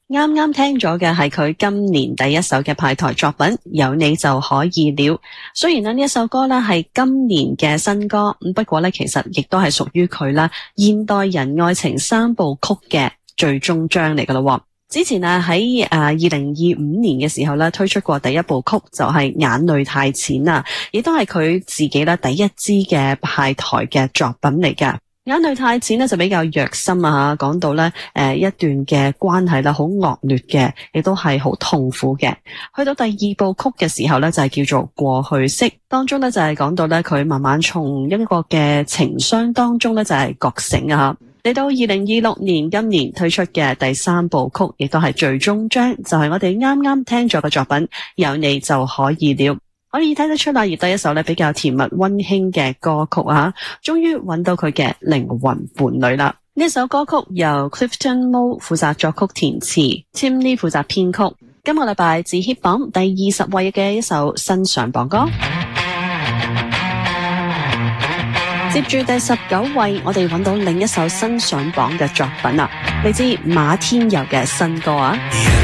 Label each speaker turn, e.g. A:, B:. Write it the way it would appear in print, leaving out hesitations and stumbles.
A: 啱啱聽咗嘅係佢今年第一首嘅派台作品《有你就可以了》。雖然呢一首歌呢係今年嘅新歌，不過呢其實亦都係屬於佢啦現代人愛情三部曲嘅最終章嚟噶咯。之前啊喺2025年嘅時候咧推出過第一部曲，就係眼淚太淺啊，亦都係佢自己咧第一支嘅派台嘅作品嚟㗎。眼淚太淺咧就比較虐心啊，講到咧一段嘅關係啦，好惡劣嘅，亦都係好痛苦嘅。去到第二部曲嘅時候咧，就係叫做過去式，當中咧就係講到咧佢慢慢從一個嘅情傷當中咧就係覺醒啊。嚟到2026年今年推出嘅第三部曲，亦都係最終章，就係我哋啱啱聽咗嘅作品《有你就可以了》。可以睇得出啦，而第一首咧比較甜蜜溫馨嘅歌曲啊，終於揾到佢嘅靈魂伴侶啦。呢首歌曲由 Clifton Mo 負責作曲填詞 ，Tim Lee 負責編曲。今個禮拜自 hit 榜第20位嘅一首新上榜歌。接住第19位，我哋揾到另一首新上榜嘅作品啦，嚟自馬天佑嘅新歌啊。